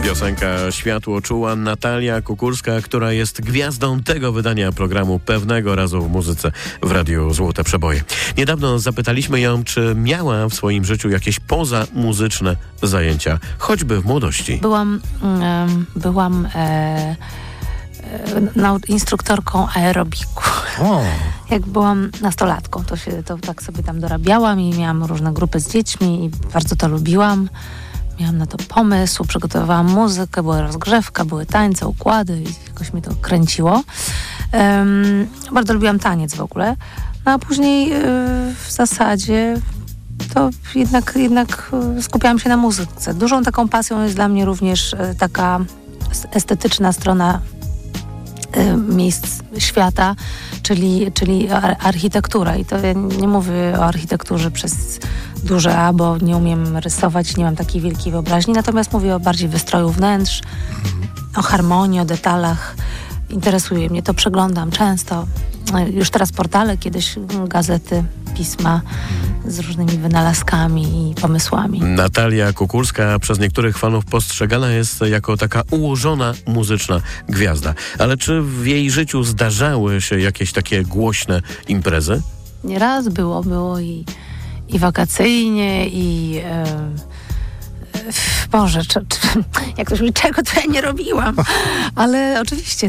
Piosenka Światło czuła Natalia Kukulska, która jest gwiazdą tego wydania programu Pewnego razu w muzyce w Radiu Złote Przeboje. Niedawno zapytaliśmy ją, czy miała w swoim życiu jakieś pozamuzyczne zajęcia, choćby w młodości. Byłam instruktorką aerobiku. Jak byłam nastolatką, to tak sobie tam dorabiałam i miałam różne grupy z dziećmi i bardzo to lubiłam. Miałam na to pomysł, przygotowywałam muzykę, była rozgrzewka, były tańce, układy i jakoś mi to kręciło. Bardzo lubiłam taniec w ogóle. No a później w zasadzie to jednak skupiałam się na muzyce. Dużą taką pasją jest dla mnie również taka estetyczna strona miejsc świata, czyli architektura. I to ja nie mówię o architekturze przez duże A, bo nie umiem rysować, nie mam takiej wielkiej wyobraźni, natomiast mówię o bardziej wystroju wnętrz, o harmonii, o detalach. Interesuje mnie to, przeglądam często. Już teraz portale, kiedyś gazety, pisma z różnymi wynalazkami i pomysłami. Natalia Kukulska przez niektórych fanów postrzegana jest jako taka ułożona muzyczna gwiazda. Ale czy w jej życiu zdarzały się jakieś takie głośne imprezy? Nieraz było i wakacyjnie, i Boże, jak ktoś mówi, czego to ja nie robiłam. Ale oczywiście,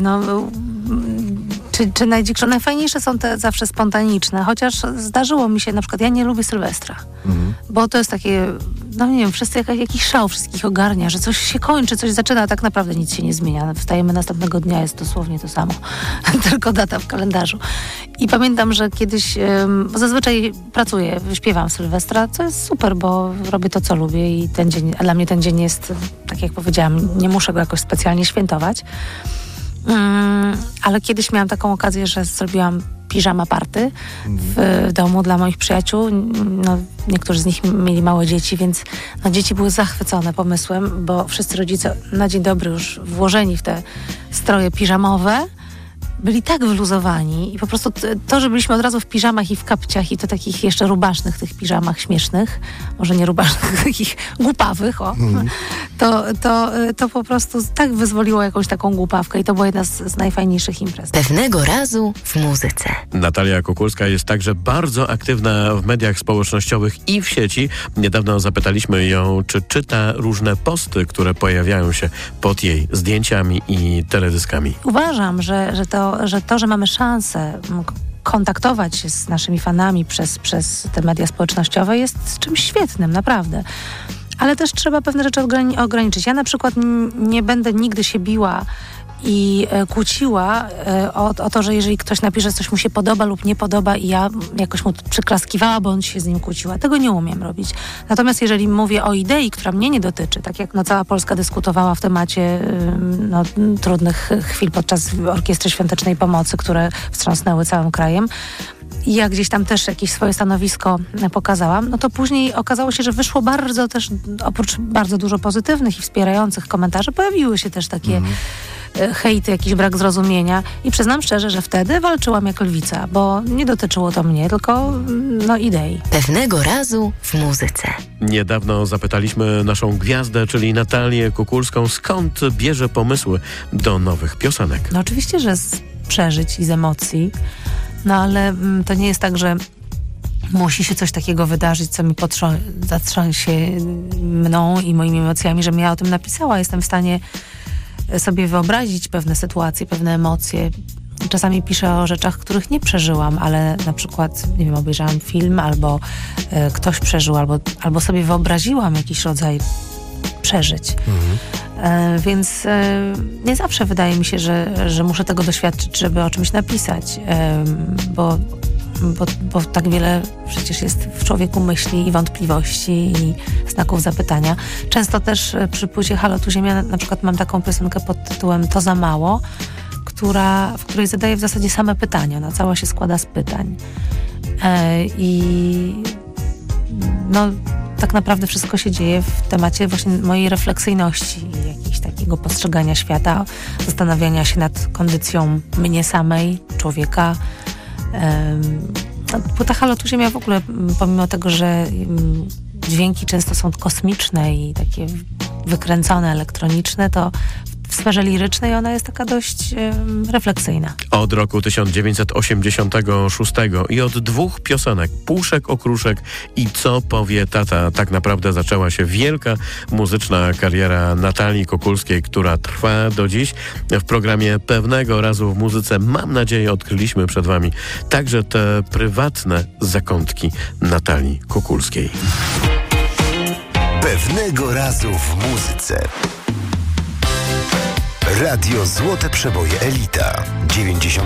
czy najfajniejsze są te zawsze spontaniczne, chociaż zdarzyło mi się, na przykład ja nie lubię Sylwestra, bo to jest takie, nie wiem, wszyscy jakiś szał wszystkich ogarnia, że coś się kończy, coś zaczyna, a tak naprawdę nic się nie zmienia. Wstajemy następnego dnia, jest dosłownie to samo, tylko data w kalendarzu. I pamiętam, że kiedyś, bo zazwyczaj pracuję, śpiewam Sylwestra, co jest super, bo robię to, co lubię i ten dzień, a dla mnie ten dzień jest, tak jak powiedziałam, nie muszę go jakoś specjalnie świętować. Ale kiedyś miałam taką okazję, że zrobiłam piżama party w domu dla moich przyjaciół. Niektórzy z nich mieli małe dzieci, więc dzieci były zachwycone pomysłem, bo wszyscy rodzice na dzień dobry już włożeni w te stroje piżamowe byli tak wyluzowani i po prostu to, że byliśmy od razu w piżamach i w kapciach i to takich jeszcze rubasznych tych piżamach śmiesznych, może nie rubasznych, takich głupawych, to po prostu tak wyzwoliło jakąś taką głupawkę i to była jedna z najfajniejszych imprez. Pewnego razu w muzyce. Natalia Kukulska jest także bardzo aktywna w mediach społecznościowych i w sieci. Niedawno zapytaliśmy ją, czy czyta różne posty, które pojawiają się pod jej zdjęciami i teledyskami. Uważam, że to, że mamy szansę kontaktować się z naszymi fanami przez te media społecznościowe jest czymś świetnym, naprawdę. Ale też trzeba pewne rzeczy ograniczyć. Ja na przykład nie będę nigdy się biła i kłóciła o to, że jeżeli ktoś napisze, że coś mu się podoba lub nie podoba i ja jakoś mu przyklaskiwała, bo on się z nim kłóciła. Tego nie umiem robić. Natomiast jeżeli mówię o idei, która mnie nie dotyczy, tak jak cała Polska dyskutowała w temacie trudnych chwil podczas Orkiestry Świątecznej Pomocy, które wstrząsnęły całym krajem, i ja gdzieś tam też jakieś swoje stanowisko pokazałam, to później okazało się, że wyszło bardzo też, oprócz bardzo dużo pozytywnych i wspierających komentarzy, pojawiły się też takie hejty, jakiś brak zrozumienia i przyznam szczerze, że wtedy walczyłam jak lwica, bo nie dotyczyło to mnie, tylko idei. Pewnego razu w muzyce. Niedawno zapytaliśmy naszą gwiazdę, czyli Natalię Kukulską, skąd bierze pomysły do nowych piosenek. Oczywiście, że z przeżyć i z emocji, ale to nie jest tak, że musi się coś takiego wydarzyć, co mi zatrząsie mną i moimi emocjami, żebym ja o tym napisała. Jestem w stanie sobie wyobrazić pewne sytuacje, pewne emocje. Czasami piszę o rzeczach, których nie przeżyłam, ale na przykład, nie wiem, obejrzałam film, albo ktoś przeżył, albo sobie wyobraziłam jakiś rodzaj przeżyć. Więc nie zawsze wydaje mi się, że muszę tego doświadczyć, żeby o czymś napisać, bo tak wiele przecież jest w człowieku myśli i wątpliwości i znaków zapytania. Często też przy płycie Halo tu Ziemia na przykład mam taką piosenkę pod tytułem To za mało, w której zadaję w zasadzie same pytania. Ona cała się składa z pytań. Tak naprawdę wszystko się dzieje w temacie właśnie mojej refleksyjności i jakiegoś takiego postrzegania świata, zastanawiania się nad kondycją mnie samej, człowieka. Płyta Halo tu Ziemia w ogóle, pomimo tego, że dźwięki często są kosmiczne i takie wykręcone, elektroniczne, to w sferze lirycznej ona jest taka dość refleksyjna. Od roku 1986 i od 2 piosenek, Puszek, Okruszek i Co powie tata, tak naprawdę zaczęła się wielka muzyczna kariera Natalii Kukulskiej, która trwa do dziś. W programie Pewnego razu w muzyce, mam nadzieję, odkryliśmy przed wami także te prywatne zakątki Natalii Kukulskiej. Pewnego razu w muzyce. Radio Złote Przeboje Elita 90.